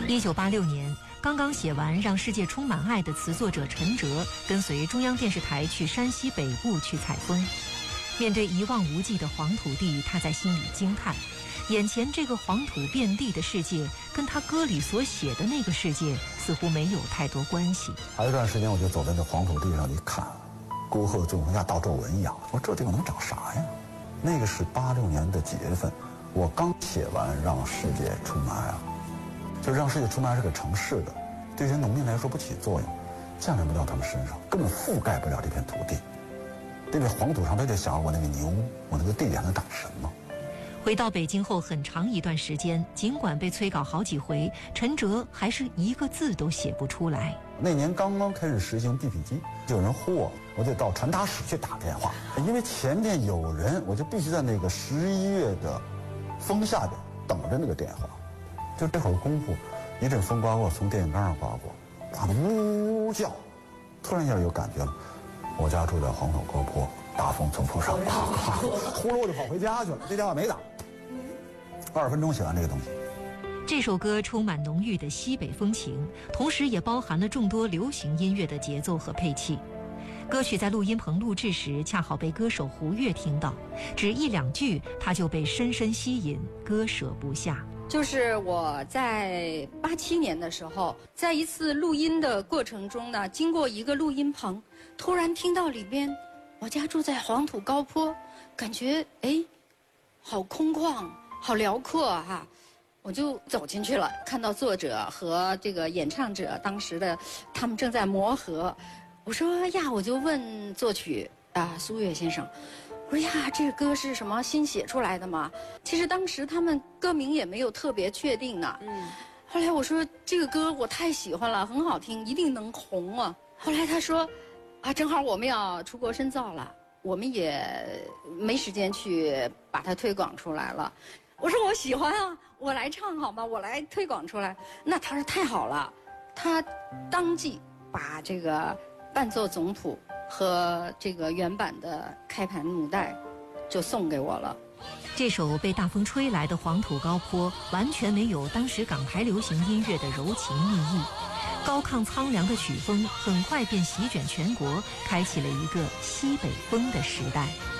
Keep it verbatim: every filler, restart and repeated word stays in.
一九八六年，刚刚写完《让世界充满爱》的词作者陈哲，跟随中央电视台去山西北部去采风。面对一望无际的黄土地，他在心里惊叹，眼前这个黄土遍地的世界，跟他歌里所写的那个世界似乎没有太多关系。 还有一段时间，我就走在这黄土地上一看，沟壑纵横，像倒皱纹一样。我说这地方能长啥呀？那个是八六年的几月份，我刚写完《让世界充满爱》啊，就《让世界充满爱》是个城市的，对于农民来说不起作用，降临不到他们身上，根本覆盖不了这片土地。那片黄土上，他就想我那个牛，我那个地里还能长什么？ 回到北京后很长一段时间，尽管被催稿好几回，陈哲还是一个字都写不出来。 那年刚刚开始实行 B P 机，就有人呼我，我得到传达室去打电话，因为前面有人，我就必须在那个十一月的风下边等着那个电话。就这会儿功夫，一阵风刮过，从电线杆上刮过，刮得呜呜叫，突然一下有感觉了。我家住在黄土高坡，大风从坡上咵咵，呼噜我就跑回家去了。这电话没打，二十分钟写完这个东西。 这首歌充满浓郁的西北风情，同时也包含了众多流行音乐的节奏和配器。歌曲在录音棚录制时，恰好被歌手胡越听到，只一两句他就被深深吸引，割舍不下。 就是我在八七年的时候，在一次录音的过程中呢，经过一个录音棚，突然听到里边，我家住在黄土高坡，感觉哎，好空旷，好辽阔哈、啊，我就走进去了，看到作者和这个演唱者当时的他们正在磨合，我说呀，我就问作曲啊苏越先生。我说呀，这个歌是什么新写出来的吗？其实当时他们歌名也没有特别确定呢。嗯。后来我说这个歌我太喜欢了，很好听，一定能红啊。后来他说，啊，正好我们要出国深造了，我们也没时间去把它推广出来了。我说我喜欢啊，我来唱好吗？我来推广出来。那他说太好了，他当即把这个伴奏总谱和这个原版的开盘母带就送给我了。 这首被大风吹来的黄土高坡完全没有当时港台流行音乐的柔情蜜意，高亢苍凉的曲风很快便席卷全国，开启了一个西北风的时代。